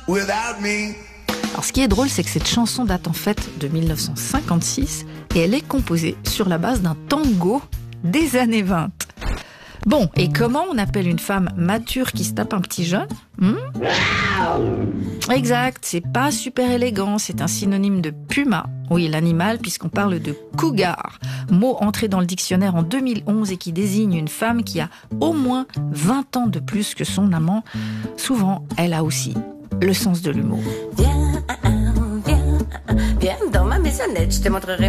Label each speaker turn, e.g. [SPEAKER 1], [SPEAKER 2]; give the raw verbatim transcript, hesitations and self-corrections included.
[SPEAKER 1] without me.
[SPEAKER 2] Alors ce qui est drôle, c'est que cette chanson date en fait de mille neuf cent cinquante-six et elle est composée sur la base d'un tango des années vingt. Bon, et comment on appelle une femme mature qui se tape un petit jeune ? hmm Exact, c'est pas super élégant, c'est un synonyme de puma. Oui, l'animal, puisqu'on parle de cougar, mot entré dans le dictionnaire en deux mille onze et qui désigne une femme qui a au moins vingt ans de plus que son amant. Souvent, elle a aussi le sens de l'humour.
[SPEAKER 3] Viens, viens, viens dans ma maisonnette, je te montrerai